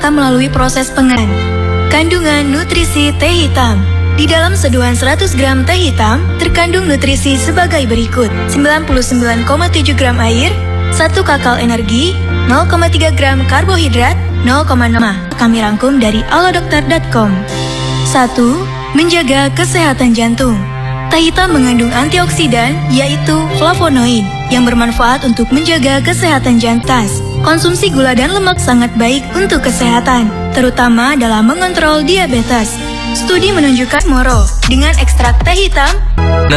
tercipta melalui proses penganan. Kandungan nutrisi teh hitam. Di dalam seduhan 100 gram teh hitam, terkandung nutrisi sebagai berikut. 99,7 gram air, 1 kakao energi, 0,3 gram karbohidrat, 0,6. Kami rangkum dari alodokter.com. 1. Menjaga kesehatan jantung. Teh hitam mengandung antioksidan, yaitu flavonoid, yang bermanfaat untuk menjaga kesehatan jantung. Konsumsi gula dan lemak sangat baik untuk kesehatan, terutama dalam mengontrol diabetes. Studi menunjukkan moro dengan ekstrak teh hitam